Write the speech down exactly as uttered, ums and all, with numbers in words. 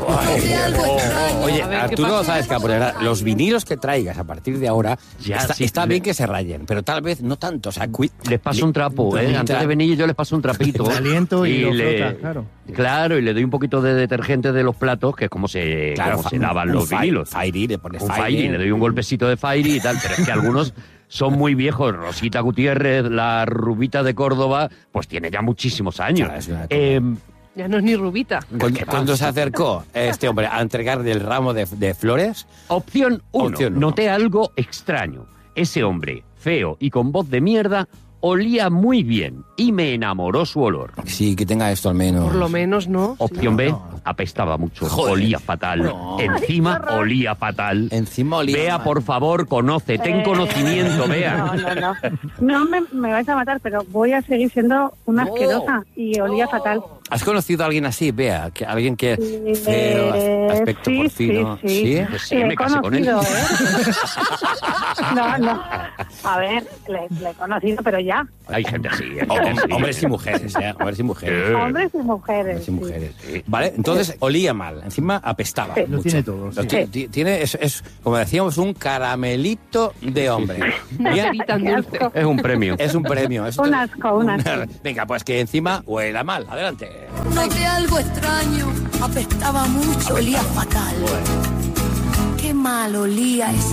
Oye, A ver, ¿qué Arturo pasa? González Cabrera, los vinilos que traigas a partir de ahora, Ya, está, sí, está le- bien que se rayen, pero tal vez no tanto. O sea, cui- Les paso un trapo, ¿eh? Mientras- Antes de venir yo les paso un trapito. Le aliento y lo le, frota, claro. Claro, y le doy un poquito de detergente de los platos, que es como se, Claro, como fa- se lavan un los fi- vinilos. Fairy, le pones Un Fairy. Fairy, le doy un golpecito de Fairy y tal, pero es que algunos son muy viejos. Rosita Gutiérrez, la rubita de Córdoba, pues tiene ya muchísimos años. Claro, es una cosa. Eh, Ya no es ni rubita. Cuando, ¿Qué va? cuando se acercó este hombre a entregarle el ramo de, de flores, opción uno. Opción uno. Noté algo extraño. Ese hombre, feo y con voz de mierda, olía muy bien y me enamoró su olor. sí, que tenga esto al menos. Por lo menos, ¿no? Opción B, no. apestaba mucho, Joder. olía fatal. No. Encima olía fatal. Encima olía Bea, mal. por favor, conoce, ten Eh, conocimiento, No, Bea. no, no. No me, me vais a matar, pero voy a seguir siendo una No. asquerosa y olía fatal. ¿Has conocido a alguien así, Bea? Que, alguien que feo, Eh, aspecto sí, porcino. sí, sí. Pues sí, Le me he casé con él. conocido, ¿eh? No, no. A ver, le, le he conocido, pero ya. Hay gente así. hay Hom- gente así. hombres y mujeres, ¿eh? Hombres y mujeres. Eh. Hombres y mujeres. Hombres y sí. mujeres. Vale, entonces olía mal, encima apestaba. Sí. Lo mucho. tiene todo, Lo sí. ti- ti- tiene, es, es, como decíamos, un caramelito de hombre. Bien, Carita tan Qué dulce. asco. Es un premio. es un premio. es Un asco, un asco. Venga, pues que encima huela mal. Adelante. Noté algo extraño, apestaba mucho, olía fatal. Qué mal olía ese